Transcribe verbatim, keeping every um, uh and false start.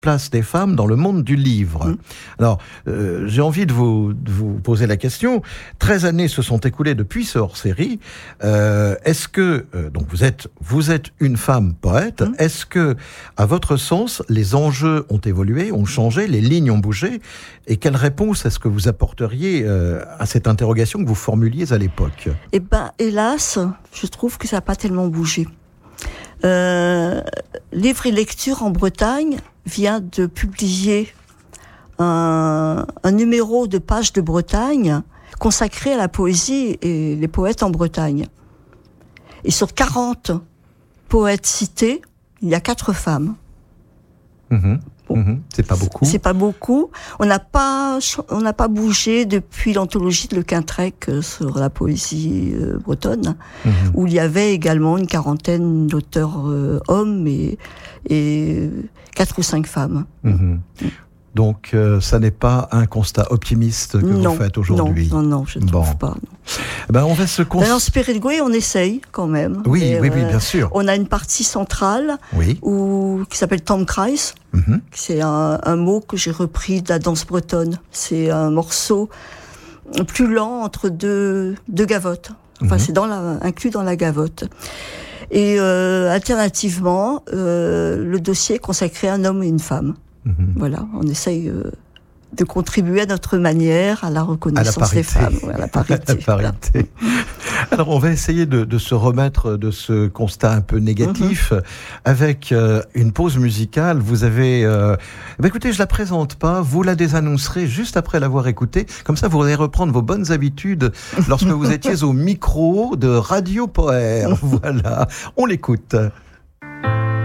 place des femmes dans le monde du livre. Mmh. Alors, euh, j'ai envie de vous, de vous poser la question. treize années se sont écoulées depuis ce hors-série. Euh, est-ce que, euh, donc vous êtes, vous êtes une femme poète, mmh. est-ce que, à votre sens, les enjeux ont évolué, ont changé, les lignes ont bougé, et quelle réponse est-ce que vous apporteriez euh, à cette interrogation que vous formuliez à l'époque ? Eh ben, hélas, je trouve que ça n'a pas tellement bougé. Euh, Livre et Lecture en Bretagne vient de publier un, un numéro de Pages de Bretagne consacré à la poésie et les poètes en Bretagne. Et sur quarante poètes cités, il y a quatre femmes. Mmh. Bon. Mmh. C'est pas beaucoup. C'est pas beaucoup. On n'a pas, on n'a pas bougé depuis l'anthologie de Le Quintrec sur la poésie euh, bretonne, mmh. où il y avait également une quarantaine d'auteurs euh, hommes et, et quatre ou cinq femmes. Mmh. Mmh. Donc, euh, ça n'est pas un constat optimiste que non, vous faites aujourd'hui. Non, non, non, je ne bon. trouve pas. Non. Ben, on va se cons... Dans Spirit Gouet, on essaye quand même. Oui, et, oui, euh, oui, bien sûr. On a une partie centrale oui. où, qui s'appelle Tomkreis. Mm-hmm. C'est un, un mot que j'ai repris de la danse bretonne. C'est un morceau plus lent entre deux, deux gavottes. Enfin, mm-hmm. c'est dans la, inclus dans la gavotte. Et euh, alternativement, euh, le dossier est consacré à un homme et une femme. Mmh. Voilà, on essaye euh, de contribuer à notre manière à la reconnaissance à la des femmes, ouais, à la parité. À la parité. Voilà. Alors, on va essayer de, de se remettre de ce constat un peu négatif mmh. avec euh, une pause musicale. Vous avez... Euh... Ben écoutez, je la présente pas, vous la désannoncerez juste après l'avoir écoutée. Comme ça, vous allez reprendre vos bonnes habitudes lorsque vous étiez au micro de Radio Poer. Voilà, on l'écoute.